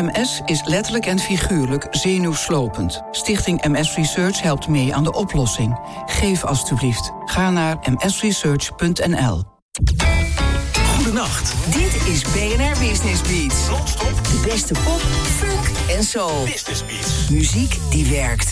MS is letterlijk en figuurlijk zenuwslopend. Stichting MS Research helpt mee aan de oplossing. Geef alstublieft. Ga naar msresearch.nl. Goedenacht. Dit is BNR Business Beats. Non-stop. De beste pop, funk en soul. Business Beats. Muziek die werkt.